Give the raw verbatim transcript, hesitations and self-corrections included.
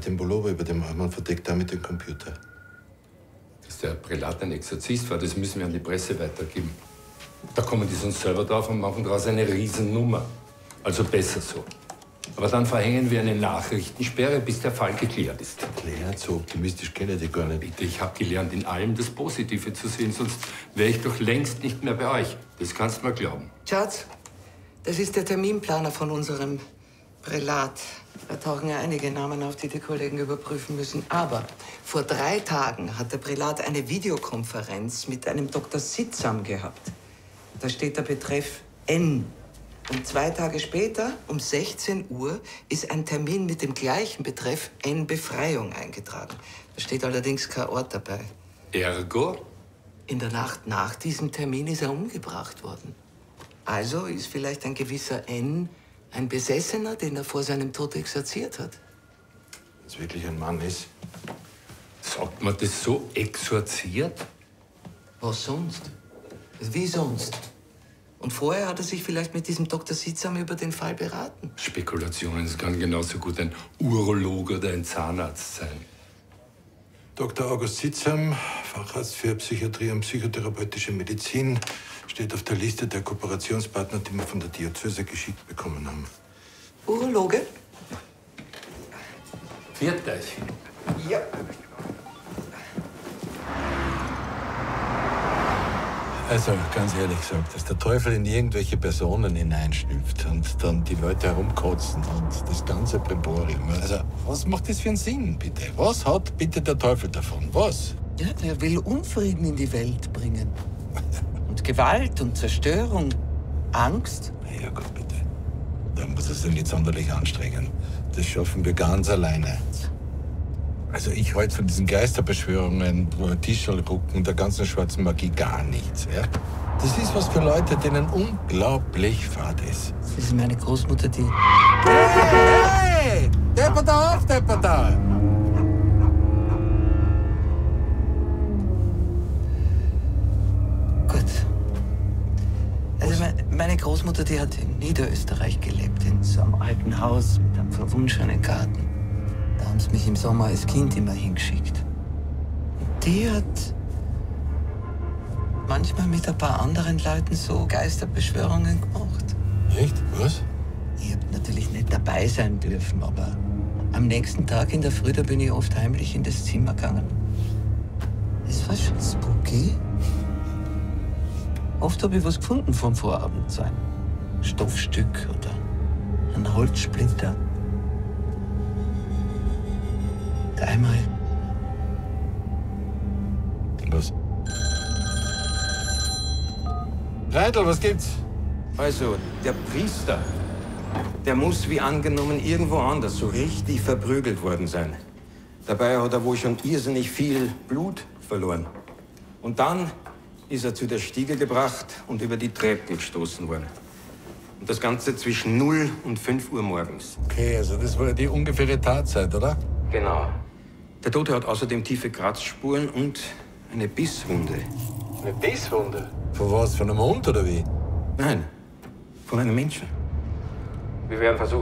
den Pullover über dem Arm und verdeckt damit den Computer. Dass der Prälat ein Exorzist war, das müssen wir an die Presse weitergeben. Da kommen die sonst selber drauf und machen daraus eine Riesennummer. Also besser so. Aber dann verhängen wir eine Nachrichtensperre, bis der Fall geklärt ist. Geklärt? So optimistisch kenne ich dich gar nicht. Bitte, ich habe gelernt, in allem das Positive zu sehen, sonst wäre ich doch längst nicht mehr bei euch. Das kannst du mir glauben. Schatz, das ist der Terminplaner von unserem Prälat. Da tauchen ja einige Namen auf, die die Kollegen überprüfen müssen. Aber vor drei Tagen hat der Prälat eine Videokonferenz mit einem Doktor Sitzam gehabt. Da steht der Betreff N. Und zwei Tage später, um sechzehn Uhr, ist ein Termin mit dem gleichen Betreff N Befreiung eingetragen. Da steht allerdings kein Ort dabei. Ergo? In der Nacht nach diesem Termin ist er umgebracht worden. Also ist vielleicht ein gewisser N ein Besessener, den er vor seinem Tod exorziert hat. Wenn es wirklich ein Mann ist. Sagt man das so exorziert? Was sonst? Wie sonst? Und vorher hat er sich vielleicht mit diesem Doktor Sitzam über den Fall beraten. Spekulationen, es kann genauso gut ein Urologe oder ein Zahnarzt sein. Doktor August Sitzam, Facharzt für Psychiatrie und psychotherapeutische Medizin, steht auf der Liste der Kooperationspartner, die wir von der Diözese geschickt bekommen haben. Urologe? Viert euch. Ja. Also, ganz ehrlich gesagt, dass der Teufel in irgendwelche Personen hineinschlüpft und dann die Leute herumkotzen und das ganze Brimborium. Also, was macht das für einen Sinn, bitte? Was hat bitte der Teufel davon? Was? Ja, der will Unfrieden in die Welt bringen. Und Gewalt und Zerstörung, Angst. Ja gut, bitte. Da muss es sich nicht sonderlich anstrengen. Das schaffen wir ganz alleine. Also ich halte von diesen Geisterbeschwörungen, Tischlergucken und der ganzen schwarzen Magie gar nichts. Ja? Das ist was für Leute, denen unglaublich fad ist. Das ist meine Großmutter, die... Hey! Depper da auf, Depper da! Gut. Also me- meine Großmutter, die hat in Niederösterreich gelebt, in so einem alten Haus mit einem verwunschenen Garten. Da haben sie mich im Sommer als Kind immer hingeschickt. Und die hat manchmal mit ein paar anderen Leuten so Geisterbeschwörungen gemacht. Echt? Was? Ich hab natürlich nicht dabei sein dürfen, aber am nächsten Tag in der Früh, da bin ich oft heimlich in das Zimmer gegangen. Es war schon spooky. Oft habe ich was gefunden vom Vorabend, so ein Stoffstück oder ein Holzsplitter. Einmal. Was? Reidl, was gibt's? Also, der Priester, der muss wie angenommen irgendwo anders so richtig verprügelt worden sein. Dabei hat er wohl schon irrsinnig viel Blut verloren. Und dann ist er zu der Stiege gebracht und über die Treppe gestoßen worden. Und das Ganze zwischen null und fünf Uhr morgens. Okay, also das war ja die ungefähre Tatzeit, oder? Genau. Der Tote hat außerdem tiefe Kratzspuren und eine Bisswunde. Eine Bisswunde? Von was? Von einem Hund oder wie? Nein, von einem Menschen. Wir werden versuchen,